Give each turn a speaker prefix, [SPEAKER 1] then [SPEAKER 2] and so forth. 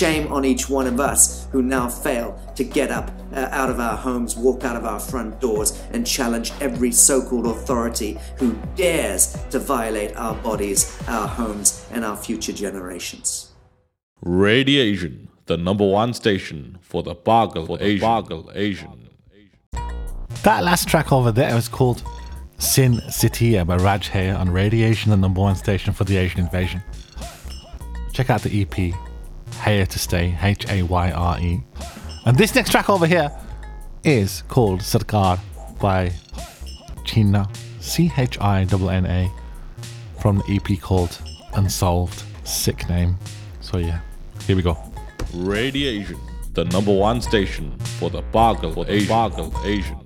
[SPEAKER 1] Shame on each one of us who now fail to get up out of our homes, walk out of our front doors, and challenge every so-called authority who dares to violate our bodies, our homes, and our future generations.
[SPEAKER 2] Radiation, the number one station for the Bargle Asian.
[SPEAKER 3] That last track over there was called Sin City by Raj Hayr on Radiation, the number one station for the Asian invasion. Check out the EP, Hayr to Stay, Hayre. And this next track over here is called Sarkar by China, China, from the EP called Unsolved. Sick name. So yeah, here we go.
[SPEAKER 2] Radiation, the number one station for the Bargle Asian.